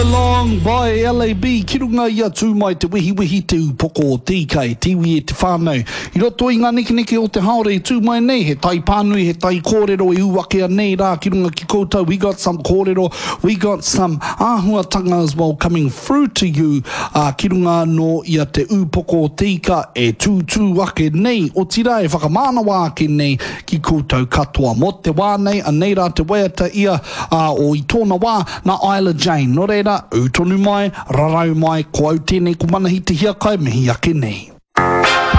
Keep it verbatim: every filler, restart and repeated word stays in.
Belong by L A B. Ki runga ia tū mai te wihi wihi te upoko o tīkai, tiwi e te whānau. I roto i ngā neke neke o te haore tū mai nei, he tai pānui, he tai kōrero i uwake a nei rā ki runga ki koutou. We got some kōrero, we got some āhuatanga as well coming through to you. Uh, ki runga no ia te upoko o tika e tūtū wake nei, o tira e whakamānawa ake nei ki koutou katoa. Mo te wā nei, a nei rā te waiata ia uh, o i tōna wā na Isla Jane. No reira, utonu mai, rarau mai, ko au tēnei ko manahi te hiakai, mihi ake nei.